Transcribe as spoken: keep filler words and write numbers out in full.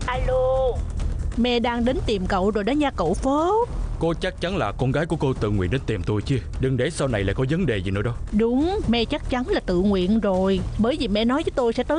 Alo, mẹ đang đến tìm cậu rồi đó nha cậu Phốt. Cô chắc chắn là con gái của cô tự nguyện đến tìm tôi chứ. Đừng để sau này lại có vấn đề gì nữa đâu. Đúng, mẹ chắc chắn là tự nguyện rồi. Bởi vì mẹ nói với tôi sẽ tới